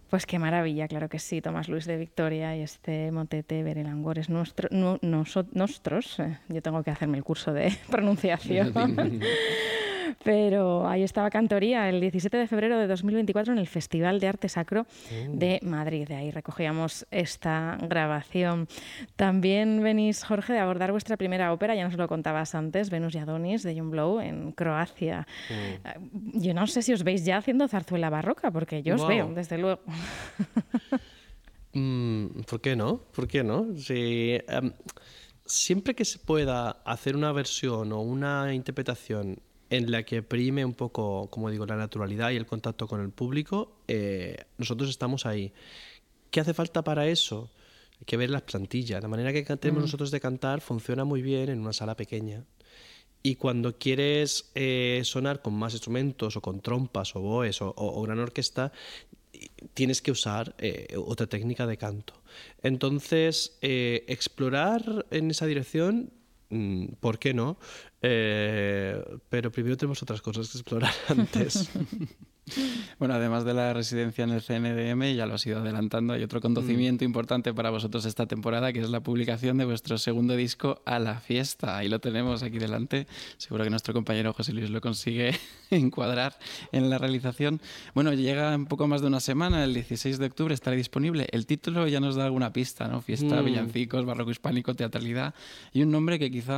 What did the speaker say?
Pues qué maravilla, claro que sí, Tomás Luis de Victoria y este motete Berelangores nostros. Yo tengo que hacerme el curso de pronunciación. Pero ahí estaba Cantoría el 17 de febrero de 2024 en el Festival de Arte Sacro de Madrid. De ahí recogíamos esta grabación. También venís, Jorge, de abordar vuestra primera ópera, ya nos lo contabas antes, Venus y Adonis, de John Blow, en Croacia. Yo no sé si os veis ya haciendo zarzuela barroca, porque yo os veo, Wow. desde luego. ¿Por qué no? ¿Por qué no? Sí, siempre que se pueda hacer una versión o una interpretación en la que prime un poco, como digo, la naturalidad y el contacto con el público, nosotros estamos ahí. ¿Qué hace falta para eso? Hay que ver las plantillas. La manera que tenemos nosotros de cantar funciona muy bien en una sala pequeña. Y cuando quieres sonar con más instrumentos o con trompas o boes o gran orquesta, tienes que usar otra técnica de canto. Entonces, explorar en esa dirección, ¿por qué no? Pero primero tenemos otras cosas que explorar antes. Bueno, además de la residencia en el CNDM, ya lo has ido adelantando, hay otro acontecimiento importante para vosotros esta temporada, que es la publicación de vuestro segundo disco, A la Fiesta. Ahí lo tenemos aquí delante. Seguro que nuestro compañero José Luis lo consigue encuadrar en la realización. Bueno, llega un poco más de una semana, el 16 de octubre estará disponible. El título ya nos da alguna pista, ¿no? Fiesta, villancicos, barroco hispánico, teatralidad, y un nombre que quizá